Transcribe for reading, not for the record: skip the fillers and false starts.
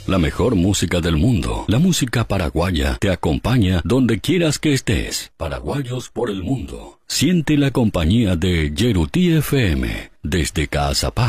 La mejor música del mundo, la música paraguaya, te acompaña donde quieras que estés. Paraguayos por el mundo. Siente la compañía de Yerutí FM desde Caazapá.